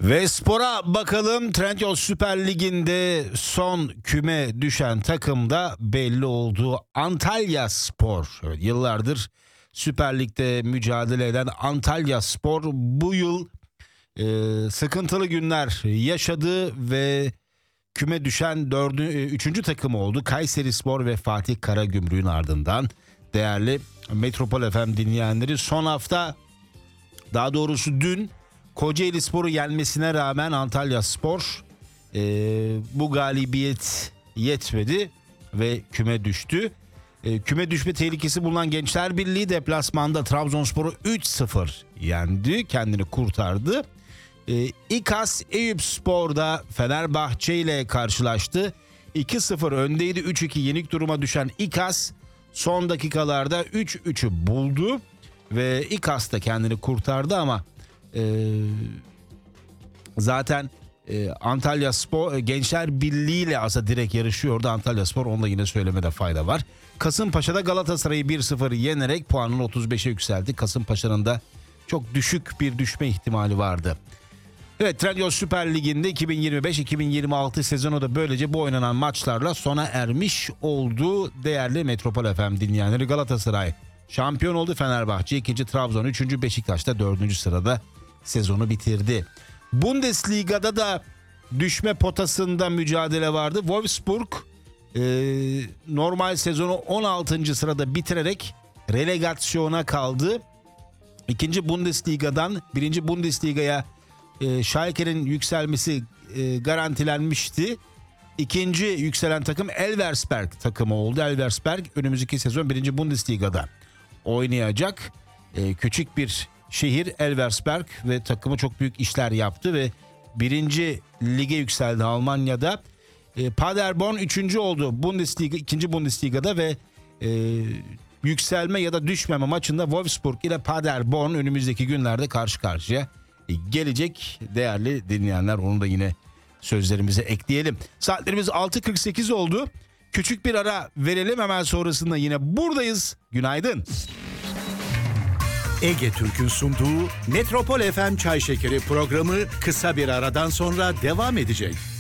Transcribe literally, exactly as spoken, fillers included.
Ve spora bakalım. Trendyol Süper Ligi'nde son küme düşen takımda belli oldu. Antalyaspor. Evet, yıllardır Süper Lig'de mücadele eden Antalyaspor bu yıl e, sıkıntılı günler yaşadı ve küme düşen dördü, üçüncü takım oldu. Kayserispor ve Fatih Karagümrük'ün ardından. Değerli Metropol F M dinleyenleri, son hafta, daha doğrusu dün, Kocaelispor'u yenmesine rağmen Antalyaspor e, bu galibiyet yetmedi ve küme düştü. E, küme düşme tehlikesi bulunan Gençler Birliği deplasmanda Trabzonspor'u üç sıfır yendi, kendini kurtardı. E, İKAS Eyüpspor'da Fenerbahçe ile karşılaştı. iki sıfır öndeydi. üç iki yenik duruma düşen İKAS son dakikalarda üç üçü buldu ve İKAS da kendini kurtardı ama Ee, zaten e, Antalyaspor e, Gençler Birliği ile aslında direkt yarışıyordu Antalyaspor, onu da yine söylemede fayda var. Kasımpaşa'da Galatasaray'ı bir sıfır yenerek puanını otuz beşe yükseldi. Kasımpaşa'nın da çok düşük bir düşme ihtimali vardı. Evet, Trendyol Süper Ligi'nde iki bin yirmi beş iki bin yirmi altı sezonu da böylece bu oynanan maçlarla sona ermiş oldu. Değerli Metropol F M dinleyenleri, Galatasaray şampiyon oldu. Fenerbahçe ikinci, Trabzon üçüncü, Beşiktaş'ta dördüncü sırada sezonu bitirdi. Bundesliga'da da düşme potasında mücadele vardı. Wolfsburg e, normal sezonu on altıncı sırada bitirerek relegasyona kaldı. İkinci Bundesliga'dan birinci Bundesliga'ya e, Schalke'nin yükselmesi e, garantilenmişti. İkinci yükselen takım Elversberg takımı oldu. Elversberg önümüzdeki sezon birinci Bundesliga'da oynayacak. E, küçük bir şehir Elversberg ve takımı çok büyük işler yaptı ve birinci lige yükseldi Almanya'da. E, Paderborn üçüncü oldu Bundesliga, ikinci Bundesliga'da ve e, yükselme ya da düşmeme maçında Wolfsburg ile Paderborn önümüzdeki günlerde karşı karşıya e, gelecek. Değerli dinleyenler, onu da yine sözlerimize ekleyelim. Saatlerimiz altı kırk sekiz oldu. Küçük bir ara verelim, hemen sonrasında yine buradayız. Günaydın. Ege Türk'ün sunduğu Metropol F M Çay Şekeri programı kısa bir aradan sonra devam edecek.